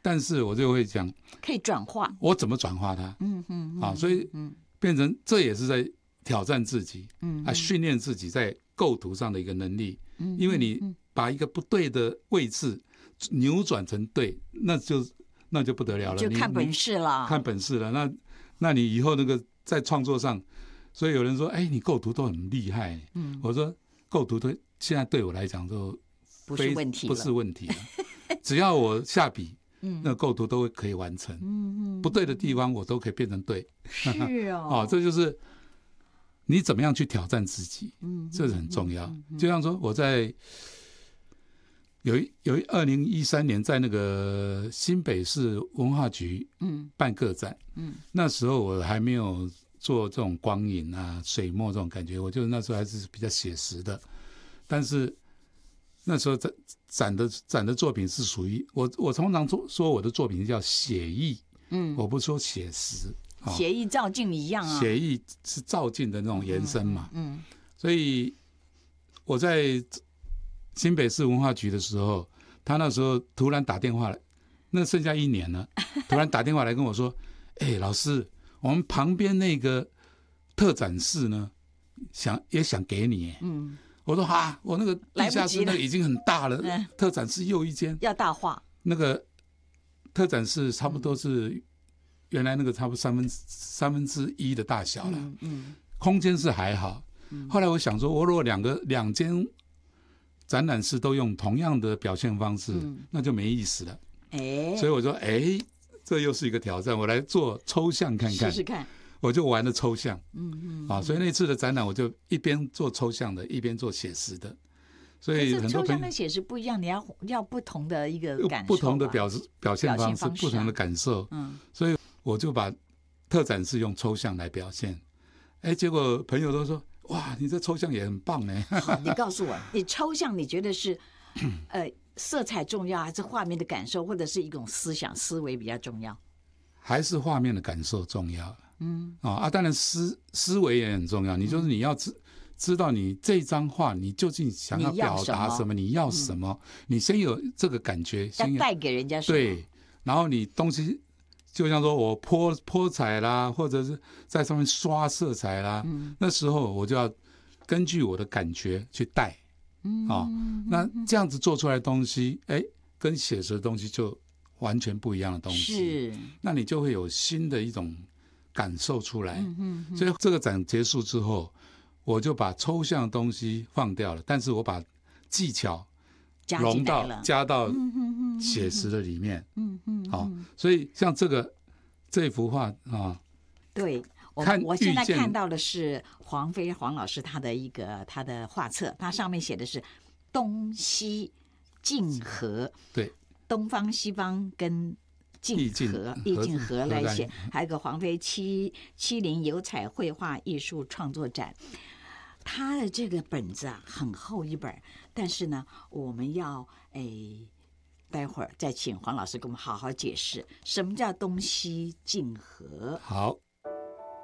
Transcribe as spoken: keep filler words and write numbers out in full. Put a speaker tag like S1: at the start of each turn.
S1: 但是我就会讲，
S2: 可以转化，
S1: 我怎么转化它？
S2: 嗯嗯
S1: 啊，所以变成这也是在挑战自己，嗯，啊，训练自己在构图上的一个能力，嗯，因为你把一个不对的位置扭转成对，那就那就不得了了，
S2: 就看本事了，
S1: 看本事了。那那你以后那个在创作上，所以有人说，哎，你构图都很厉害，嗯，我说构图都现在对我来讲都
S2: 不是问题了，
S1: 不是问题了，只要我下笔。那构图都可以完成，嗯嗯，不对的地方我都可以变成对，
S2: 是哦，
S1: 哦，这就是你怎么样去挑战自己，嗯，这是很重要。嗯嗯、就像说我在有一有一二零一三年在那个新北市文化局，嗯，办个展，嗯，那时候我还没有做这种光影啊、水墨这种感觉，我就那时候还是比较写实的，但是。那时候展展的展的作品是属于我，我通常说我的作品叫写意，嗯，我不说写实，
S2: 哦、写意照镜一样啊，
S1: 写意是照镜的那种延伸嘛，嗯，嗯所以我在新北市文化局的时候，他那时候突然打电话来，那剩下一年了，突然打电话来跟我说，哎、欸，老师，我们旁边那个特展室呢，想也想给你，嗯。我说哈，我那个地下室那个已经很大了，了特展室又一间
S2: 要大化。
S1: 那个特展室差不多是原来那个差不多三分三分之一的大小了，嗯嗯、空间是还好。嗯、后来我想说，我如果两个两间展览室都用同样的表现方式，嗯、那就没意思了。哎，所以我说，哎，这又是一个挑战，我来做抽象看看，
S2: 试试看。
S1: 我就玩了抽象，嗯嗯，啊，所以那次的展览我就一边做抽象的，一边做写实的，所以很多
S2: 抽象跟写实不一样，你要要不同的一个感受、啊，
S1: 不同的表表现方式，不同的感受，嗯，所以我就把特展是用抽象来表现，哎，结果朋友都说，哇，你这抽象也很棒哎。
S2: 好，你告诉我，你抽象你觉得是，呃，色彩重要，还是画面的感受，或者是一种思想思维比较重要？
S1: 还是画面的感受重要。嗯啊，当然思思维也很重要。你就是你要知知道你这张画你究竟想要表达什么，你要什么，嗯、你先有这个感觉，
S2: 要带给人家什么。
S1: 对，然后你东西就像说我泼泼彩啦，或者是在上面刷色彩啦，嗯、那时候我就要根据我的感觉去带。嗯啊，那这样子做出来的东西，哎，跟写实的东西就完全不一样的东西。是，那你就会有新的一种感受出来，嗯嗯嗯，所以这个展结束之后，我就把抽象的东西放掉了，但是我把技巧融到加到写实的里面，嗯嗯，好，所以像这个这幅画啊，
S2: 对，我我现在看到的是黄飞黄老师他的一个他的画册，他上面写的是东西竞合，
S1: 对，
S2: 东方西方跟竞合意境合来写，还有个黄飞七七零油彩绘画艺术创作展。他的这个本子啊很厚一本，但是呢，我们要诶，待会儿再请黄老师给我们好好解释什么叫东西竞合。
S1: 好，